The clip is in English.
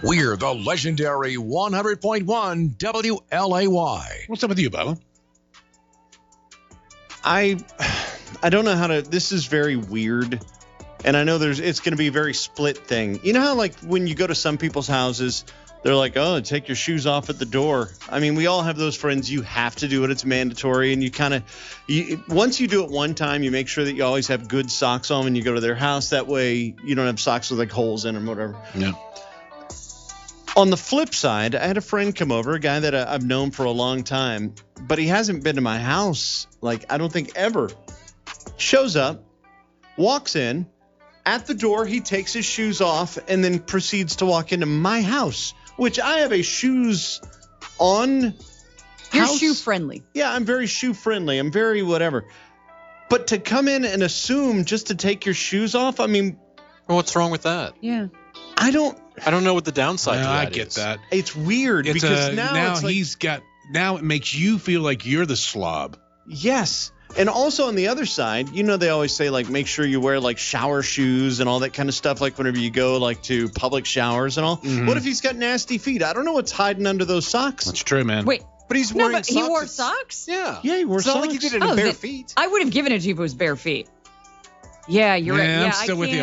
We're the legendary 100.1 WLAY. What's up with you, Bubba? I don't know how to. This is very weird, and I know it's going to be a very split thing. You know how like when you go to some people's houses, they're like, "Oh, take your shoes off at the door." I mean, we all have those friends. You have to do it; it's mandatory. And you kind of, once you do it one time, you make sure that you always have good socks on when you go to their house. That way, you don't have socks with like holes in them, or whatever. Yeah. On the flip side, I had a friend come over, a guy that I've known for a long time, but he hasn't been to my house, like, I don't think ever. Shows up, walks in, at the door, he takes his shoes off, and then proceeds to walk into my house, which I have a shoes on You're house. shoe friendly. Yeah, I'm very shoe friendly. I'm very whatever. But to come in and assume just to take your shoes off, I mean, Well, what's wrong with that? Yeah. I don't know what the downside to that I get is. that. It's weird because now it's like, now it makes you feel like you're the slob. Yes. And also on the other side, you know, they always say, like, make sure you wear, like, shower shoes and all that kind of stuff, like, whenever you go, like, to public showers and all. Mhm. What if he's got nasty feet? I don't know what's hiding under those socks. That's true, man. Wait. But he's No, wearing but socks. he wore socks? Yeah. Yeah, he wore It's socks. not like he did it in bare feet. I would have given it to you if it was bare feet. Yeah, you're right. Yeah, Yeah, I'm still with you